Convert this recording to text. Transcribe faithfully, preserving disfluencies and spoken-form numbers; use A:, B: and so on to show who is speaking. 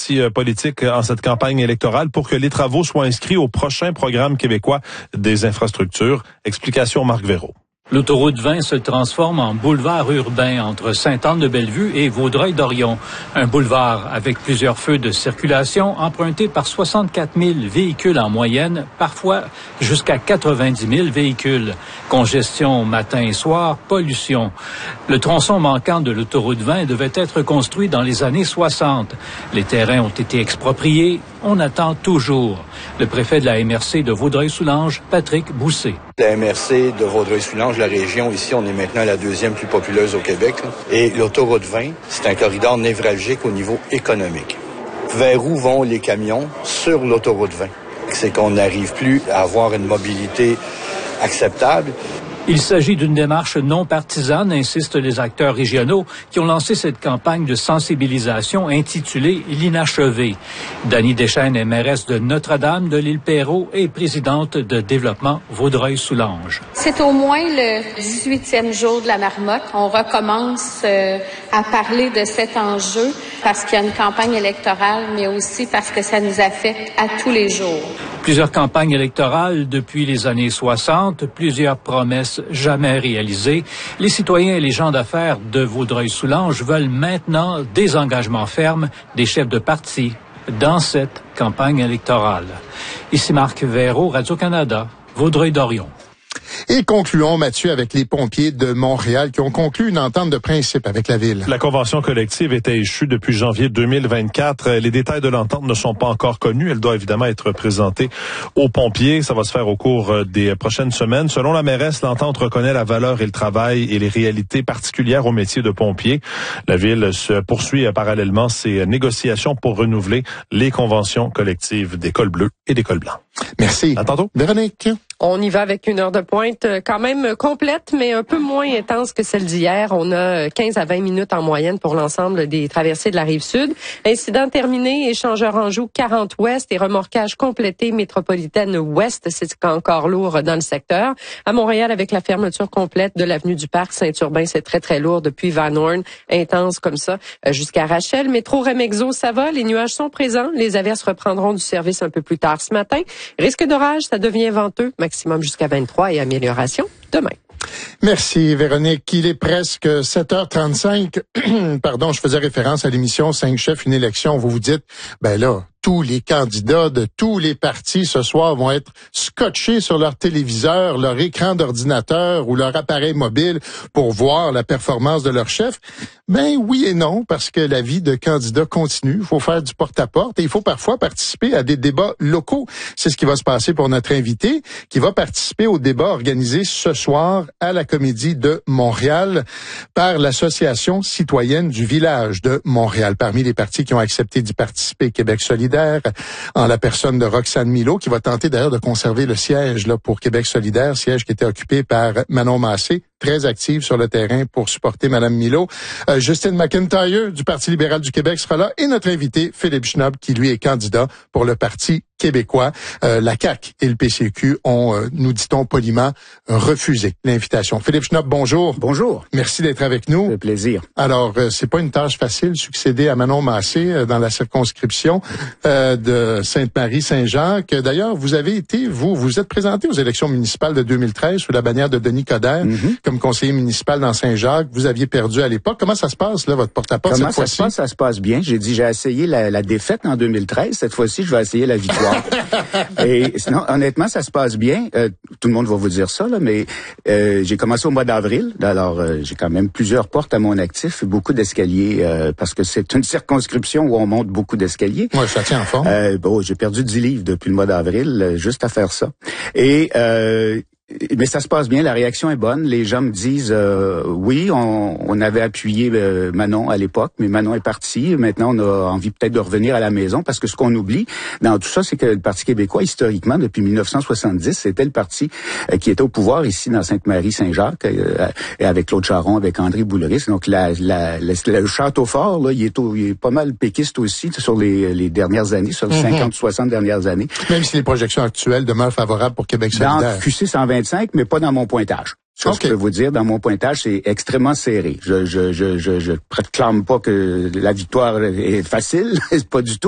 A: partis euh, politiques en cette campagne électorale pour que les travaux soient inscrits au prochain programme québécois des infrastructures. Explication Marc Véraud.
B: L'autoroute vingt se transforme en boulevard urbain entre Sainte-Anne-de-Bellevue et Vaudreuil-Dorion. Un boulevard avec plusieurs feux de circulation emprunté par soixante-quatre mille véhicules en moyenne, parfois jusqu'à quatre-vingt-dix mille véhicules. Congestion matin et soir, pollution. Le tronçon manquant de l'autoroute vingt devait être construit dans les années soixante. Les terrains ont été expropriés. On attend toujours. Le préfet de la M R C de Vaudreuil-Soulanges, Patrick Bousset.
C: La M R C de Vaudreuil-Soulanges, la région ici, on est maintenant la deuxième plus populeuse au Québec. Et l'autoroute vingt, c'est un corridor névralgique au niveau économique. Vers où vont les camions sur l'autoroute vingt? C'est qu'on n'arrive plus à avoir une mobilité acceptable.
B: Il s'agit d'une démarche non partisane, insistent les acteurs régionaux qui ont lancé cette campagne de sensibilisation intitulée L'Inachevé. Dany Deschênes est mairesse de Notre-Dame de l'Île-Perrot et présidente de développement Vaudreuil-Soulanges.
D: C'est au moins le dix-huitième jour de la marmotte. On recommence euh, à parler de cet enjeu parce qu'il y a une campagne électorale, mais aussi parce que ça nous affecte à tous les jours.
B: Plusieurs campagnes électorales depuis les années soixante, plusieurs promesses jamais réalisées. Les citoyens et les gens d'affaires de Vaudreuil-Soulanges veulent maintenant des engagements fermes des chefs de parti dans cette campagne électorale. Ici Marc Véraud, Radio-Canada, Vaudreuil-Dorion.
E: Et concluons, Mathieu, avec les pompiers de Montréal qui ont conclu une entente de principe avec la ville.
A: La convention collective était échue depuis janvier deux mille vingt-quatre. Les détails de l'entente ne sont pas encore connus. Elle doit évidemment être présentée aux pompiers. Ça va se faire au cours des prochaines semaines. Selon la mairesse, l'entente reconnaît la valeur et le travail et les réalités particulières au métier de pompier. La ville se poursuit parallèlement ses négociations pour renouveler les conventions collectives des cols bleus et des cols blancs.
E: Merci.
A: À tantôt.
E: Véronique.
F: On y va avec une heure de pointe quand même complète, mais un peu moins intense que celle d'hier. On a quinze à vingt minutes en moyenne pour l'ensemble des traversées de la Rive-Sud. Incident terminé, échangeur Anjou quarante ouest et remorquage complété métropolitaine ouest. C'est encore lourd dans le secteur. À Montréal, avec la fermeture complète de l'avenue du Parc Saint-Urbain, c'est très, très lourd depuis Van Horn, intense comme ça, jusqu'à Rachel. Métro Remexo, ça va. Les nuages sont présents. Les averses reprendront du service un peu plus tard ce matin. Risque d'orage, ça devient venteux. Maximum jusqu'à vingt-trois et amélioration demain.
E: Merci, Véronique. Il est presque sept heures trente-cinq. Pardon, je faisais référence à l'émission Cinq chefs, une élection. Vous vous dites, ben là, tous les candidats de tous les partis ce soir vont être scotchés sur leur téléviseur, leur écran d'ordinateur ou leur appareil mobile pour voir la performance de leur chef. Ben oui et non, parce que la vie de candidat continue. Il faut faire du porte-à-porte et il faut parfois participer à des débats locaux. C'est ce qui va se passer pour notre invité, qui va participer au débat organisé ce soir à la Comédie de Montréal par l'Association citoyenne du village de Montréal. Parmi les partis qui ont accepté d'y participer, Québec solidaire, en la personne de Roxane Milo, qui va tenter d'ailleurs de conserver le siège là pour Québec solidaire, siège qui était occupé par Manon Massé, très active sur le terrain pour supporter Mme Milo. Euh, Justine McIntyre du Parti libéral du Québec sera là et notre invité Philippe Schnob, qui lui est candidat pour le Parti québécois. Euh, la C A Q et le P C Q ont, euh, nous dit-on poliment, refusé l'invitation. Philippe Schnob, bonjour.
G: Bonjour.
E: Merci d'être avec nous.
G: C'est plaisir.
E: Alors, euh, c'est pas une tâche facile, succéder à Manon Massé euh, dans la circonscription euh, de Sainte-Marie-Saint-Jacques. D'ailleurs, vous avez été, vous, vous êtes présenté aux élections municipales de deux mille treize sous la bannière de Denis Coderre mm-hmm. comme conseiller municipal dans Saint-Jacques. Vous aviez perdu à l'époque. Comment ça se passe, là, votre porte-à-porte
G: Comment
E: cette
G: ça
E: fois-ci?
G: se passe? Ça se passe bien. J'ai dit, j'ai essayé la, la défaite en deux mille treize. Cette fois-ci, je vais essayer la victoire. Et sinon, honnêtement, ça se passe bien. Euh, tout le monde va vous dire ça, là, mais euh, j'ai commencé au mois d'avril. Alors, euh, j'ai quand même plusieurs portes à mon actif, beaucoup d'escaliers, euh, parce que c'est une circonscription où on monte beaucoup d'escaliers.
E: Moi, ça tient en forme.
G: Euh, bon, j'ai perdu dix livres depuis le mois d'avril, euh, juste à faire ça. Et euh, mais ça se passe bien, la réaction est bonne. Les gens me disent, euh, oui, on, on avait appuyé euh, Manon à l'époque, mais Manon est partie. Maintenant, on a envie peut-être de revenir à la maison, parce que ce qu'on oublie dans tout ça, c'est que le Parti québécois, historiquement, depuis mille neuf cent soixante-dix, c'était le parti euh, qui était au pouvoir ici dans Sainte-Marie-Saint-Jacques, euh, et avec Claude Charron, avec André Boulris. Donc, la, la, la, le château fort, là, il est, au, il est pas mal péquiste aussi sur les, les dernières années, sur les mm-hmm. cinquante soixante dernières années.
E: Même si les projections actuelles demeurent favorables pour Québec solidaire.
G: Dans Q C cent vingt-cinq, mais pas dans mon pointage. Ça, okay. Je peux vous dire, dans mon pointage, c'est extrêmement serré. Je je je je, je préclame pas que la victoire est facile, c'est pas du tout.